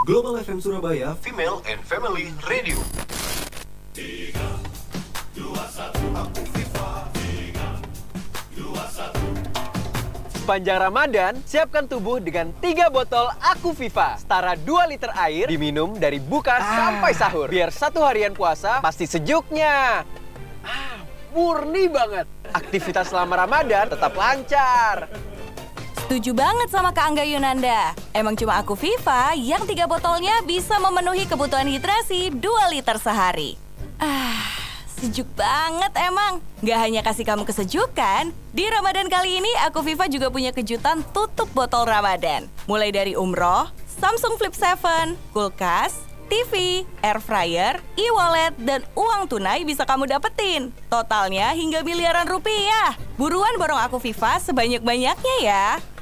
Global FM Surabaya, Female and Family Radio. 3, 2, 1, Aku FIFA. 3, 2, 1. Sepanjang Ramadan, siapkan tubuh dengan 3 botol Aku FIFA. Setara 2 liter air diminum dari buka sampai sahur. Biar satu harian puasa pasti sejuknya. Murni banget. Aktivitas selama Ramadan tetap lancar. Setuju banget sama Kak Angga Yunanda. Emang cuma Aku FIFA yang 3 botolnya bisa memenuhi kebutuhan hidrasi 2 liter sehari. Sejuk banget emang. Nggak hanya kasih kamu kesejukan, di Ramadan kali ini Aku FIFA juga punya kejutan tutup botol Ramadan. Mulai dari umroh, Samsung Flip 7, kulkas, TV, air fryer, e-wallet, dan uang tunai bisa kamu dapetin. Totalnya hingga miliaran rupiah. Buruan borong Aku FIFA sebanyak-banyaknya ya.